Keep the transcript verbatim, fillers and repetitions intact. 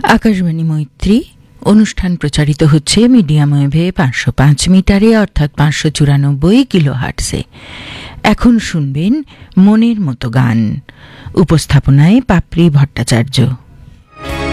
আকাশবাণী মৈত্রী অনুষ্ঠান প্রচারিত হচ্ছে মিডিয়াম ওয়েভে পাঁচশো পাঁচ মিটারে অর্থাৎ পাঁচশো চুরানব্বই কিলো হার্টসে। এখন শুনবেন মনের মতো গান, উপস্থাপনায় পাপড়ি ভট্টাচার্য।